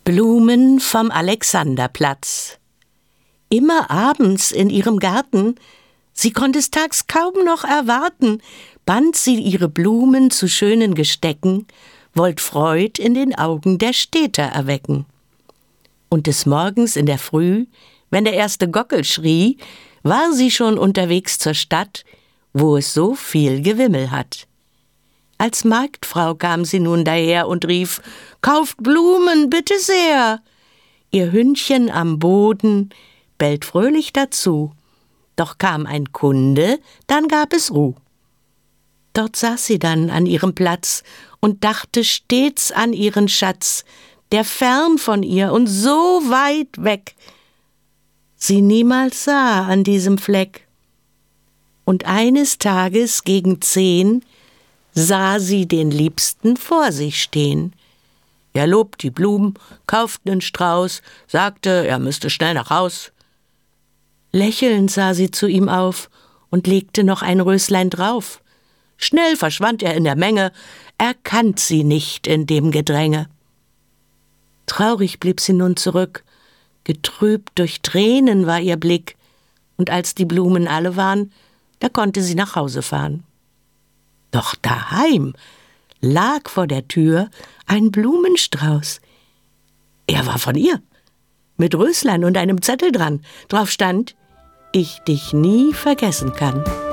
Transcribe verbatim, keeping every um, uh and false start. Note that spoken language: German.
Blumen vom Alexanderplatz. Immer abends in ihrem Garten, sie konnt es tags kaum noch erwarten, band sie ihre Blumen zu schönen Gestecken, wollt Freud in den Augen der Städter erwecken. Und des Morgens in der Früh, wenn der erste Gockel schrie, war sie schon unterwegs zur Stadt, wo es so viel Gewimmel hat. Als Marktfrau kam sie nun daher und rief: »Kauft Blumen, bitte sehr!« Ihr Hündchen am Boden bellt fröhlich dazu. Doch kam ein Kunde, dann gab es Ruh. Dort saß sie dann an ihrem Platz und dachte stets an ihren Schatz, der fern von ihr und so weit weg sie niemals sah an diesem Fleck. Und eines Tages gegen zehn sah sie den Liebsten vor sich stehen. Er lobt die Blumen, kauft nen Strauß, sagte, er müsste schnell nach Haus. Lächelnd sah sie zu ihm auf und legte noch ein Röslein drauf. Schnell verschwand er in der Menge, erkannt sie nicht in dem Gedränge. Traurig blieb sie nun zurück, getrübt durch Tränen war ihr Blick, und als die Blumen alle waren, da konnte sie nach Hause fahren. Doch daheim lag vor der Tür ein Blumenstrauß. Er war von ihr, mit Röslein und einem Zettel dran. Drauf stand: »Ich dich nie vergessen kann.«